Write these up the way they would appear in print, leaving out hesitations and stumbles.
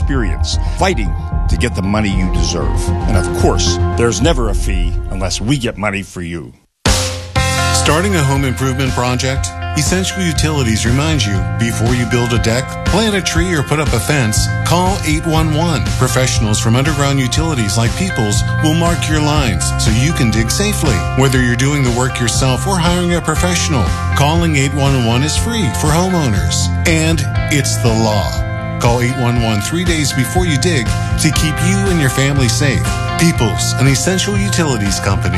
experience, fighting to get the money you deserve. And of course, there's never a fee unless we get money for you. Starting a home improvement project? Essential Utilities reminds you, before you build a deck, plant a tree, or put up a fence, call 811. Professionals from Underground Utilities like Peoples will mark your lines so you can dig safely. Whether you're doing the work yourself or hiring a professional, calling 811 is free for homeowners. And it's the law. Call 811 3 days before you dig to keep you and your family safe. Peoples, an Essential Utilities company.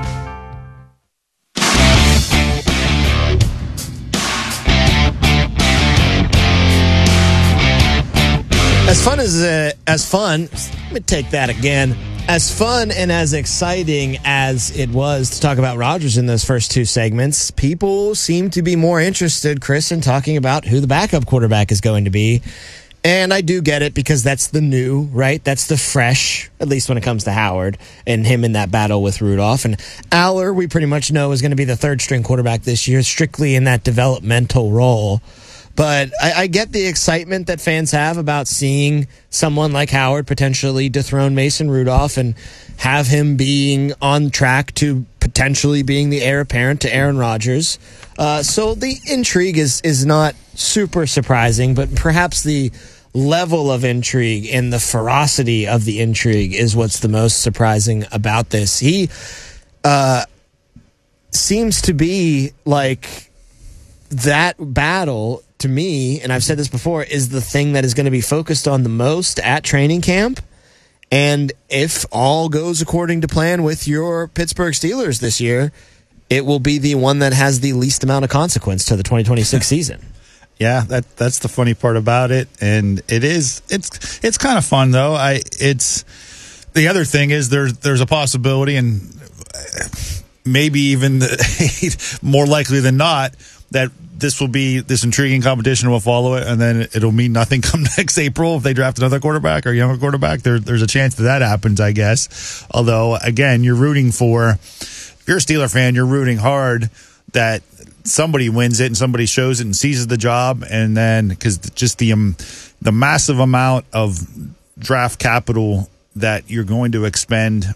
As fun, let me take that again. As fun and as exciting as it was to talk about Rodgers in those first two segments, people seem to be more interested, Chris, in talking about who the backup quarterback is going to be. And I do get it because that's the new, right? That's the fresh, at least when it comes to Howard and him in that battle with Rudolph. And Aller, we pretty much know, is going to be the third-string quarterback this year, strictly in that developmental role. But I get the excitement that fans have about seeing someone like Howard potentially dethrone Mason Rudolph and have him being on track to potentially being the heir apparent to Aaron Rodgers. So the intrigue is not super surprising, but perhaps the level of intrigue and the ferocity of the intrigue is what's the most surprising about this. He seems to be like that battle, to me, and I've said this before, is the thing that is going to be focused on the most at training camp. And if all goes according to plan with your Pittsburgh Steelers this year, it will be the one that has the least amount of consequence to the 2026 season. Yeah, that's the funny part about it, and it's kind of fun though. It's the other thing is there's a possibility, and maybe even more likely than not, that this intriguing competition will follow it, and then it'll mean nothing come next April if they draft another quarterback or younger quarterback. There's a chance that happens, I guess. Although, again, you're rooting for, if you're a Steeler fan, you're rooting hard that somebody wins it and somebody shows it and seizes the job, and then because just the massive amount of draft capital that you're going to expend.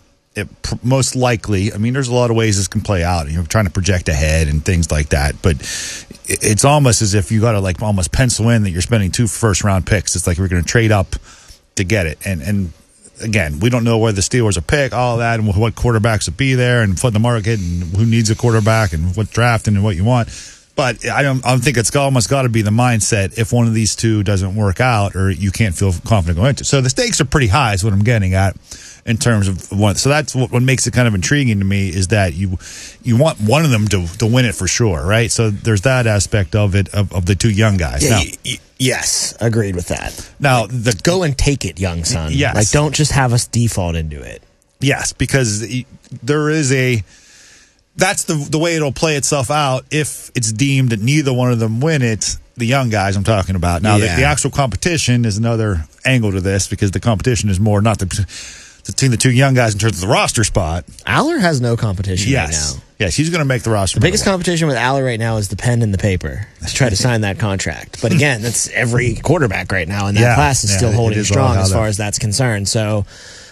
Most likely, I mean, there's a lot of ways this can play out. Trying to project ahead and things like that. But it's almost as if you got to almost pencil in that you're spending 2 first-round picks. It's like we're going to trade up to get it. And again, we don't know where the Steelers will pick, all that, and what quarterbacks will be there, and flood the market, and who needs a quarterback, and what drafting and what you want. But I think it's almost got to be the mindset if one of these two doesn't work out or you can't feel confident going into it. So the stakes are pretty high is what I'm getting at in terms of one. So that's what makes it kind of intriguing to me is that you want one of them to win it for sure, right? So there's that aspect of it, of the two young guys. Yeah, now, yes, agreed with that. Now, go and take it, young son. Yes. Don't just have us default into it. Yes, because there is that's the way it'll play itself out if it's deemed that neither one of them win it, the young guys I'm talking about. Now, the actual competition is another angle to this because the competition is more not between the two young guys in terms of the roster spot. Aller has no competition right now. Yes, he's going to make the roster. The biggest competition with Aller right now is the pen and the paper to try to sign that contract. But again, that's every quarterback right now in that class is still holding strong as far as that's concerned. So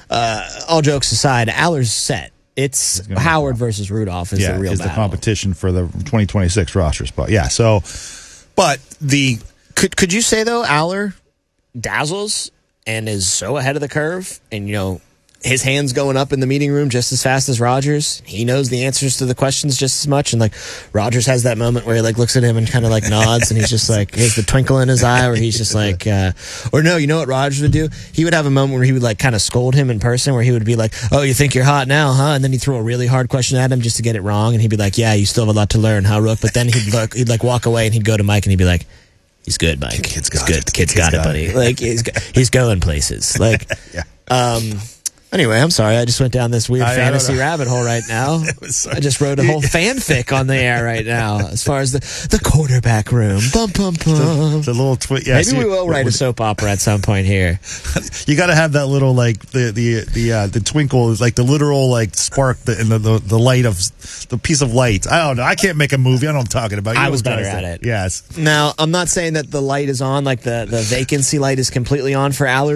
all jokes aside, Aller's set. It's Howard versus Rudolph is the real battle. The competition for the 2026 roster spot. Yeah, so, but Could you say, though, Aller dazzles and is so ahead of the curve and, his hand's going up in the meeting room just as fast as Rodgers. He knows the answers to the questions just as much. And Rodgers has that moment where he looks at him and kind of nods and he's just he's the twinkle in his eye where he's just or no, you know what Rodgers would do? He would have a moment where he would kind of scold him in person where he would be like, oh, you think you're hot now, huh? And then he'd throw a really hard question at him just to get it wrong. And he'd be like, yeah, you still have a lot to learn, huh, Rook? But then he'd walk away and he'd go to Mike and he'd be like, he's good, Mike. The kid's got it, buddy. He's going places. Anyway, I'm sorry. I just went down this weird fantasy rabbit hole right now. I just wrote a whole fanfic on the air right now as far as the quarterback room. Bum, bum, bum. The little twist. Yeah, maybe we will write a soap opera at some point here. You got to have that little the twinkle, the literal spark in the light of the piece of light. I don't know. I can't make a movie. I know what I'm talking about. I was better at it. Yes. Now I'm not saying that the light is on, the vacancy light is completely on for Aller.